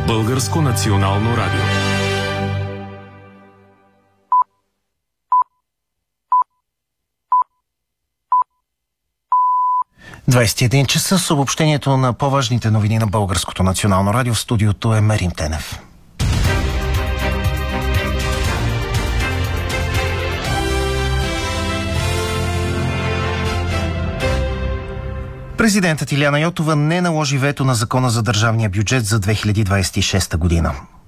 Българско национално радио. ...21 часа с обобщението на по-важните новини на Българското национално радио. В студиото е Мерим Тенев. Президентът Илияна Йотова не наложи вето на закона за държавния бюджет за 2026 година.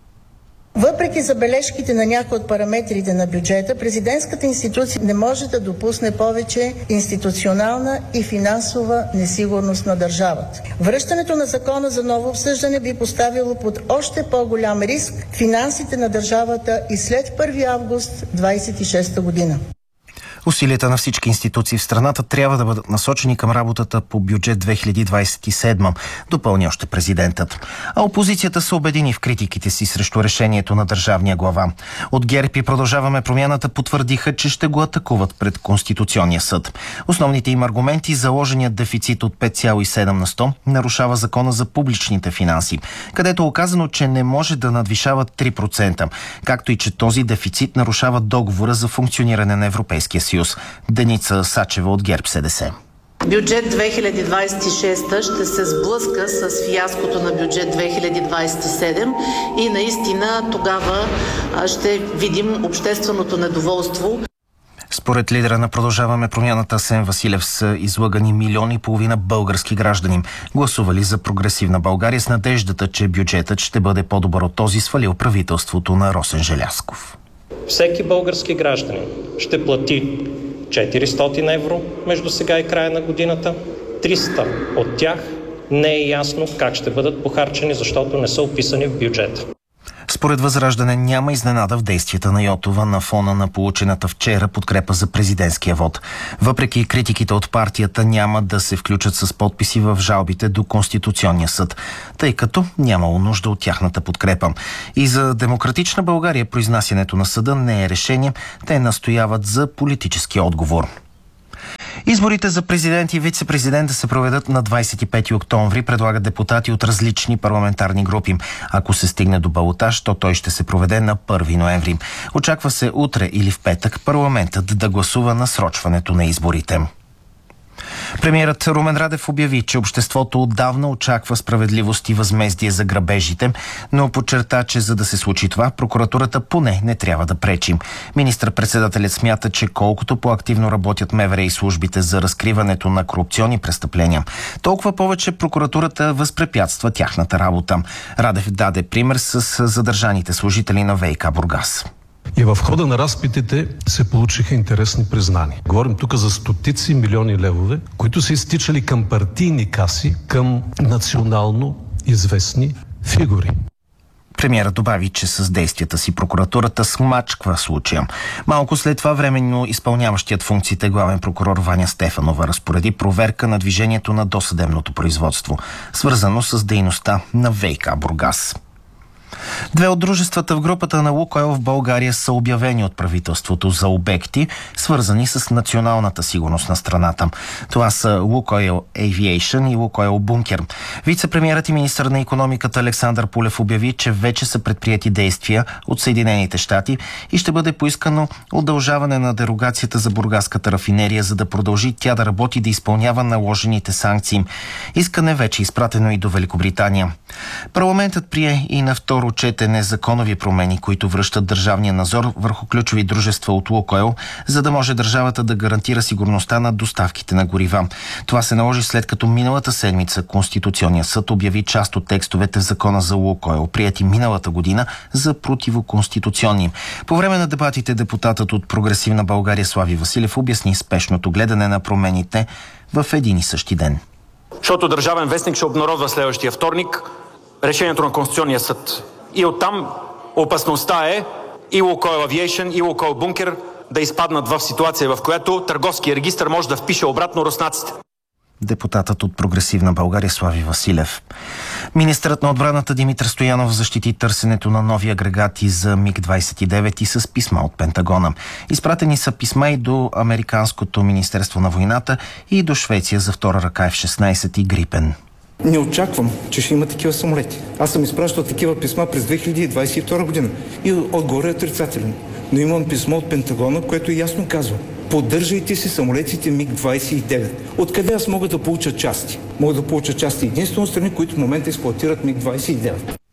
Въпреки забележките на някои от параметрите на бюджета, президентската институция не може да допусне повече институционална и финансова несигурност на държавата. Връщането на закона за ново обсъждане би поставило под още по-голям риск финансите на държавата и след 1 август 2026 година. Усилията на всички институции в страната трябва да бъдат насочени към работата по бюджет 2027, допълни още президентът. А опозицията се обедини в критиките си срещу решението на държавния глава. От ГЕРБ и Продължаваме промяната потвърдиха, че ще го атакуват пред Конституционния съд. Основните им аргументи: заложеният дефицит от 5,7 на 100 нарушава закона за публичните финанси, където е указано, че не може да надвишава 3%, както и че този дефицит нарушава договора за функциониране на Европейския съюз. Деница Сачева от ГЕРБ-СДС. Бюджет 2026 ще се сблъска с фиаското на бюджет 2027 и наистина тогава ще видим общественото недоволство. Според лидера на Продължаваме промяната Асен Василев са излъгани 1,5 милиона български граждани, гласували за прогресивна България с надеждата, че бюджетът ще бъде по-добър от този, свалил правителството на Росен Желязков. Всеки български гражданин ще плати 400 евро между сега и края на годината. 300 от тях не е ясно как ще бъдат похарчени, защото не са описани в бюджета. Според Възраждане няма изненада в действията на Йотова на фона на получената вчера подкрепа за президентския вод. Въпреки критиките от партията, няма да се включат с подписи в жалбите до Конституционния съд, тъй като нямало нужда от тяхната подкрепа. И за Демократична България произнасянето на съда не е решение, те настояват за политически отговор. Изборите за президент и вице-президент да се проведат на 25 октомври, предлагат депутати от различни парламентарни групи. Ако се стигне до балотаж, то той ще се проведе на 1 ноември. Очаква се утре или в петък парламентът да гласува насрочването на изборите. Премиерът Румен Радев обяви, че обществото отдавна очаква справедливост и възмездие за грабежите, но подчерта, че за да се случи това, прокуратурата поне не трябва да пречи. Министър-председателят смята, че колкото по-активно работят МВР и службите за разкриването на корупционни престъпления, толкова повече прокуратурата възпрепятства тяхната работа. Радев даде пример с задържаните служители на ВиК Бургас. И в хода на разпитите се получиха интересни признания. Говорим тук за стотици милиони левове, които са изтичали към партийни каси, към национално известни фигури. Премиерът добави, че с действията си прокуратурата смачква случая. Малко след това временно изпълняващият функциите главен прокурор Ваня Стефанова разпореди проверка на движението на досъдебното производство, свързано с дейността на ВиК Бургас. Две от дружествата в групата на Лукойл в България са обявени от правителството за обекти, свързани с националната сигурност на страната. Това са Лукойл Aviation и Лукойл Бункер. Вице-премиерът и министър на икономиката Александър Пулев обяви, че вече са предприети действия от Съединените щати и ще бъде поискано удължаване на дерогацията за бургаската рафинерия, за да продължи тя да работи и да изпълнява наложените санкции. Искане вече изпратено и до Великобритания. Парламентът прие и на второ четене законови промени, които връщат държавния надзор върху ключови дружества от Лукойл, за да може държавата да гарантира сигурността на доставките на горива. Това се наложи след като миналата седмица Конституционният съд обяви част от текстовете в закона за Лукойл, приети миналата година, за противоконституционни. По време на дебатите депутатът от Прогресивна България Слави Василев обясни спешното гледане на промените в един и същи ден. Защото Държавен вестник ще обнародва следващия вторник решението на Конституционния съд. И оттам опасността е и Лукойл Авиейшън, и Лукойл Бункер да изпаднат в ситуация, в която търговския регистър може да впише обратно руснаците. Депутатът от Прогресивна България Слави Василев. Министърът на отбраната Димитър Стоянов защити търсенето на нови агрегати за МиГ-29 и с писма от Пентагона. Изпратени са писма и до Американското министерство на войната и до Швеция за втора ръка F-16 и Грипен. Не очаквам, че ще има такива самолети. Аз съм изпращал такива писма през 2022 година и отгоре е отрицателен. Но имам писмо от Пентагона, което ясно казва: поддържайте си самолетите МиГ-29. Откъде аз мога да получа части? Мога да получа части единствено страни, които в момента експлоатират МиГ-29.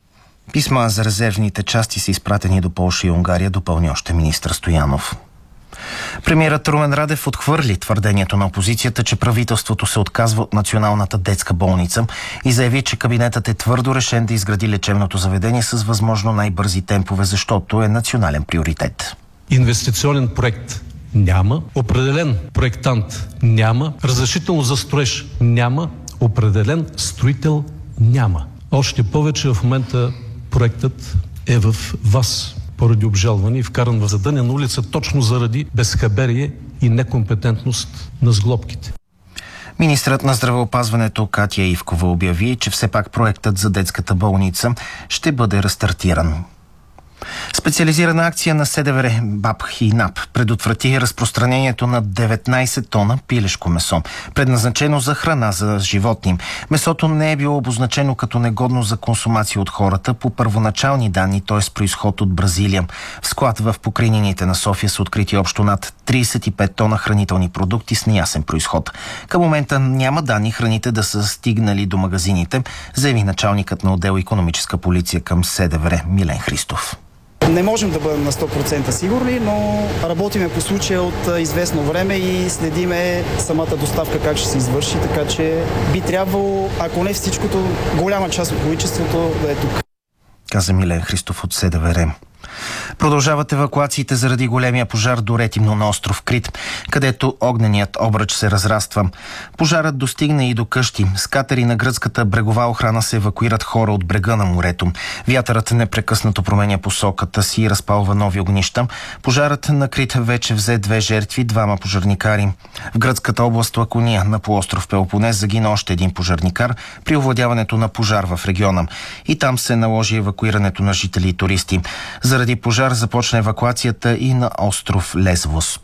Писма за резервните части са изпратени до Полша и Унгария, допълни още министър Стоянов. Премиерът Румен Радев отхвърли твърдението на опозицията, че правителството се отказва от Националната детска болница и заяви, че кабинетът е твърдо решен да изгради лечебното заведение с възможно най-бързи темпове, защото е национален приоритет. Инвестиционен проект няма, определен проектант няма, разрешително за строеж няма, определен строител няма. Още повече в момента проектът е в ВАС поради обжалване и вкаран в задънена улица точно заради безхаберие и некомпетентност на сглобките. Министрът на здравеопазването Катя Ивкова обяви, че все пак проектът за детската болница ще бъде рестартиран. Специализирана акция на СДВР, БАБ и НАП предотврати разпространението на 19 тона пилешко месо, предназначено за храна за животни. Месото не е било обозначено като негодно за консумация от хората по първоначални данни, т.е. с произход от Бразилия. В склад в покрайнините на София са открити общо над 35 тона хранителни продукти с неясен произход. Към момента няма данни храните да са стигнали до магазините, заяви началникът на отдел икономическа полиция към СДВР Милен Христов. Не можем да бъдем на 100% сигурни, но работиме по случая от известно време и следиме самата доставка как ще се извърши, така че би трябвало, ако не всичкото, голяма част от количеството да е тук. Каза Милен Христов от СДВР. Продължават евакуациите заради големия пожар до Ретимно на остров Крит, където огненият обръч се разраства. Пожарът достигна и до къщи. С катери на гръцката брегова охрана се евакуират хора от брега на морето. Вятърът непрекъснато променя посоката си и разпалва нови огнища. Пожарът на Крит вече взе 2 жертви, 2 пожарникари. В гръцката област Лакония на полуостров Пелопонес загина още един пожарникар при овладяването на пожар в региона. И там се наложи евакуирането на жители и туристи. Заради пожар започна евакуацията и на остров Лесвос.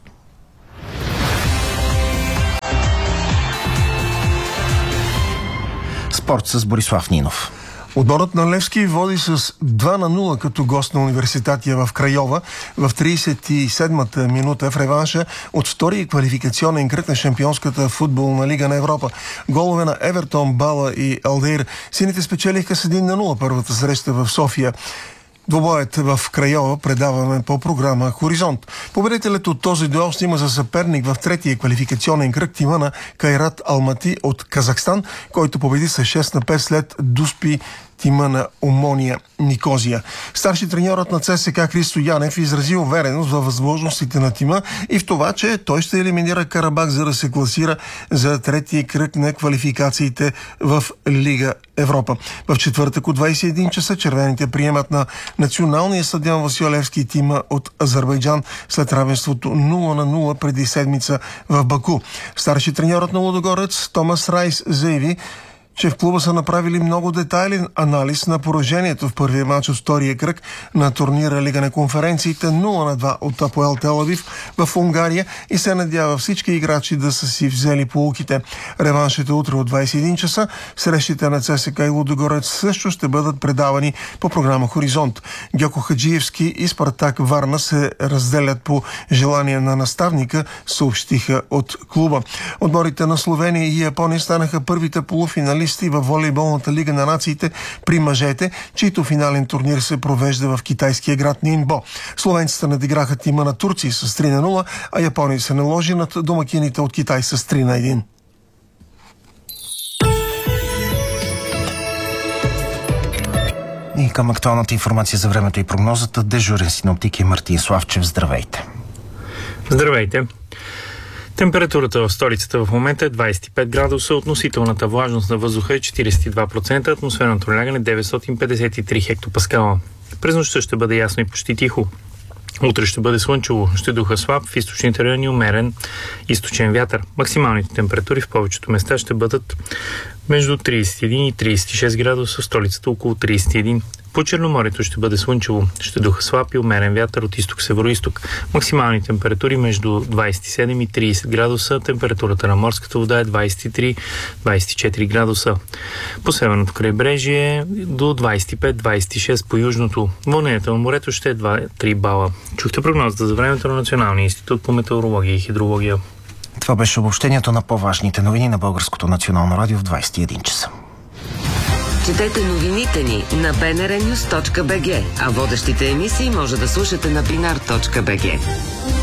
Спорт с Борислав Нинов. Отборът на Левски води с 2-0 като гост на Университатия в Крайова в 37-та минута в реванша от втори квалификационен кръг на Шампионската футболна лига на Европа. Голове на Евертон, Бала и Алдейр. Сините спечелиха с 1-0 първата среща в София. Двобоят в Крайова предаваме по програма Хоризонт. Победителят от този дуел ще има за съперник в третия квалификационен кръг тима на Кайрат Алмати от Казахстан, който победи с 6-5 след Дуспи тима на Омония Никозия. Старши треньорът на ЦСКА Христо Янев изрази увереност във възможностите на тима и в това, че той ще елиминира Карабак, за да се класира за третия кръг на квалификациите в Лига Европа. В четвъртък от 21 часа червените приемат на националния стадион Васил Левски тима от Азербайджан след равенството 0-0 преди седмица в Баку. Старши треньорът на Лудогорец Томас Райс заяви, че в клуба са направили много детайлен анализ на поражението в първия матч от втория кръг на турнира Лига на конференциите 0-2 от Апоел Тел Авив в Унгария и се надява всички играчи да са си взели поуките. Реваншите утре от 21 часа. Срещите на ЦСКА и Лудогорец също ще бъдат предавани по програма Хоризонт. Гьоко Хаджиевски и Спартак Варна се разделят по желание на наставника, съобщиха от клуба. Отборите на Словения и Япония станаха първите полуфиналисти във волейболната лига на нациите при мъжете, чийто финален турнир се провежда в китайския град Нинбо. Словенците надиграха тима на Турция с 3-0, а Япония се наложи над домакините от Китай с 3-1. И към актуалната информация за времето и прогнозата, дежурен синоптик е Мартин Славчев. Здравейте! Здравейте! Температурата в столицата в момента е 25 градуса, относителната влажност на въздуха е 42%, атмосферното налягане 953 хектопаскала. През нощта ще бъде ясно и почти тихо. Утре ще бъде слънчево, ще духа слаб, в източните райони умерен източен вятър. Максималните температури в повечето места ще бъдат между 31 и 36 градуса, в столицата около 31. По Черноморието ще бъде слънчево, ще духа слаб и умерен вятър от изток-североизток. Максимални температури между 27 и 30 градуса, температурата на морската вода е 23-24 градуса. По северното крайбрежие до 25-26 по южното. Вълнението на морето ще е 2-3 бала. Чухте прогнозата за времето на Националния институт по метеорология и хидрология. Това беше обобщението на по-важните новини на Българското национално радио в 21 часа. Четете новините ни на bnrnews.bg, а водещите емисии може да слушате на binar.bg.